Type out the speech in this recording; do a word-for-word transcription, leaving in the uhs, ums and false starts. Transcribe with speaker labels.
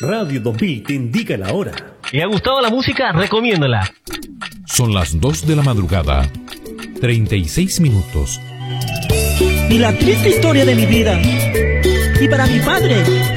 Speaker 1: Radio dos mil te indica la hora.
Speaker 2: ¿Le ha gustado la música? Recomiéndala.
Speaker 3: Son las dos de la madrugada, treinta y seis minutos.
Speaker 4: Y la triste historia de mi vida. Y para mi padre,